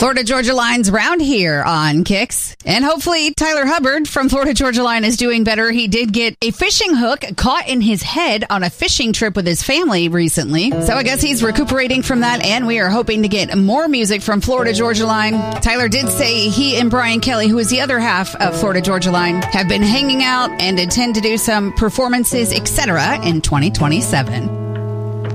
Florida Georgia Line's round here on Kicks. And hopefully Tyler Hubbard from Florida Georgia Line is doing better. He did get a fishing hook caught in his head on a fishing trip with his family recently. So I guess he's recuperating from that, and we are hoping to get more music from Florida Georgia Line. Tyler did say he and Brian Kelly, who is the other half of Florida Georgia Line, have been hanging out and intend to do some performances, etc. in 2027.